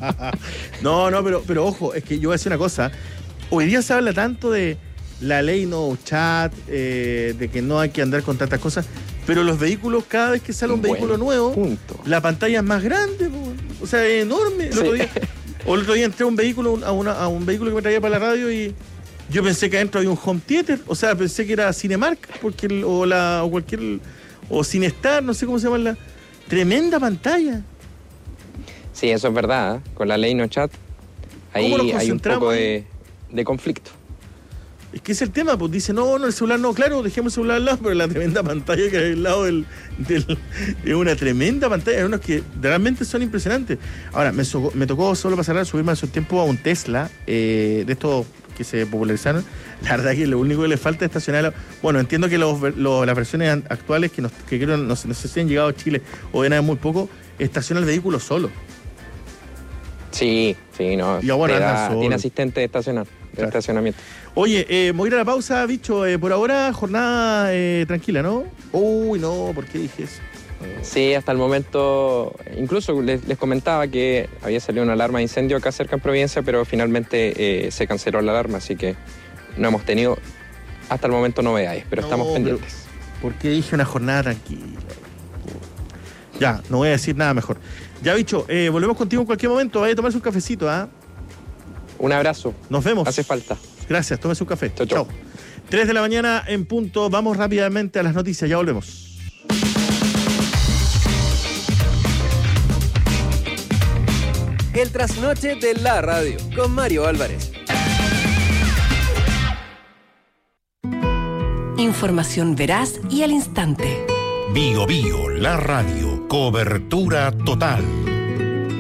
No, pero ojo, es que yo voy a decir una cosa. Hoy día se habla tanto de la ley no chat, de que no hay que andar con tantas cosas, pero los vehículos, cada vez que sale un vehículo nuevo, la pantalla es más grande, o sea, es enorme. El otro día entré a un vehículo, a un vehículo que me traía para la radio y yo pensé que adentro había un home theater, o sea, pensé que era Cinemark, o Cinestar, no sé cómo se llama la tremenda pantalla. Sí, eso es verdad, ¿eh? Con la ley no chat, ahí hay un poco de conflicto. Es que es el tema, pues dice, no, el celular no, claro, dejemos el celular al lado, pero la tremenda pantalla que hay al lado es una tremenda pantalla, hay unos que realmente son impresionantes. Ahora, me tocó solo pasar subirme hace un tiempo a un Tesla, de estos que se popularizaron. La verdad que lo único que le falta es estacionar. Bueno, entiendo que las versiones actuales que creo no sé si han llegado a Chile o de nada muy poco, estaciona el vehículo solo. Sí, no. Y ahora tiene asistente de estacionamiento. Oye, voy a ir a la pausa, bicho. Por ahora, jornada tranquila, ¿no? Uy, no, ¿por qué dije eso? Sí, hasta el momento, incluso les comentaba que había salido una alarma de incendio acá cerca en Providencia, pero finalmente se canceló la alarma, así que no hemos tenido hasta el momento novedades, pero estamos pendientes. ¿Por qué dije una jornada tranquila? Ya, no voy a decir nada mejor. Ya, bicho, volvemos contigo en cualquier momento. Vaya a tomarse un cafecito, ¿ah? Un abrazo. Nos vemos. Hace falta. Gracias, tómese un café. Chau. 3 de la mañana en punto. Vamos rápidamente a las noticias. Ya volvemos. El trasnoche de la radio con Mario Álvarez. Información veraz y al instante. Bio, la radio. Cobertura total.